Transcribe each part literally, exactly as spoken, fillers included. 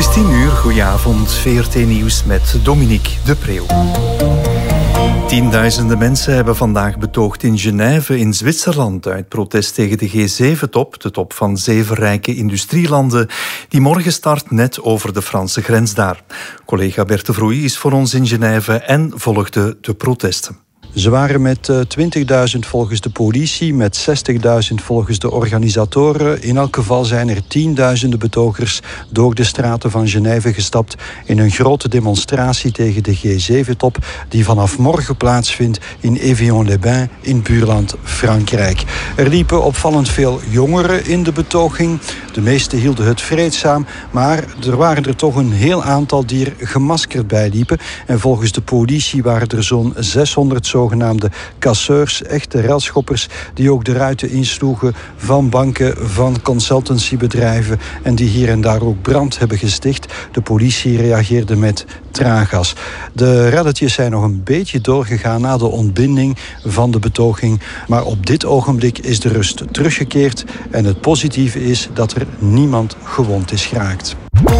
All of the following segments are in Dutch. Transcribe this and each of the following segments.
is tien uur, goedenavond, V R T Nieuws met Dominique de Preeuw. Tienduizenden mensen hebben vandaag betoogd in Genève in Zwitserland uit protest tegen de G zeven top, de top van zeven rijke industrielanden, die morgen start net over de Franse grens daar. Collega Bert de Vroei is voor ons in Genève en volgde de protesten. Ze waren met uh, twintigduizend volgens de politie, met zestigduizend volgens de organisatoren. In elk geval zijn er tienduizenden betogers door de straten van Genève gestapt in een grote demonstratie tegen de G zeven top die vanaf morgen plaatsvindt in Évian-les-Bains in buurland Frankrijk. Er liepen opvallend veel jongeren in de betoging. De meesten hielden het vreedzaam, maar er waren er toch een heel aantal die er gemaskerd bij liepen. En volgens de politie waren er zo'n zeshonderd zogenaamde casseurs, echte relschoppers, die ook de ruiten insloegen van banken, van consultancybedrijven en die hier en daar ook brand hebben gesticht. De politie reageerde met traangas. De relletjes zijn nog een beetje doorgegaan na de ontbinding van de betoging, maar op dit ogenblik is de rust teruggekeerd en het positieve is dat er niemand gewond is geraakt.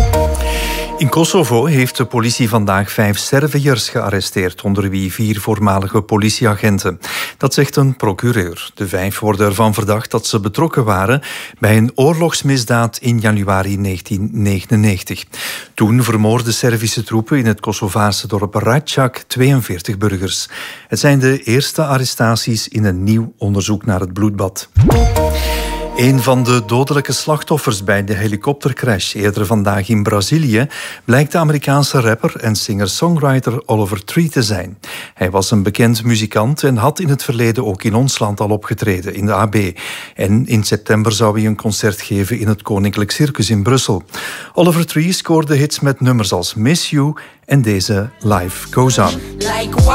In Kosovo heeft de politie vandaag vijf Serviërs gearresteerd, onder wie vier voormalige politieagenten. Dat zegt een procureur. De vijf worden ervan verdacht dat ze betrokken waren bij een oorlogsmisdaad in januari negentien negenennegentig. Toen vermoordden Servische troepen in het Kosovaarse dorp Račak tweeënveertig burgers. Het zijn de eerste arrestaties in een nieuw onderzoek naar het bloedbad. Een van de dodelijke slachtoffers bij de helikoptercrash eerder vandaag in Brazilië blijkt de Amerikaanse rapper en singer-songwriter Oliver Tree te zijn. Hij was een bekend muzikant en had in het verleden ook in ons land al opgetreden, in de A B. En in september zou hij een concert geven in het Koninklijk Circus in Brussel. Oliver Tree scoorde hits met nummers als Miss You en deze Life Goes On.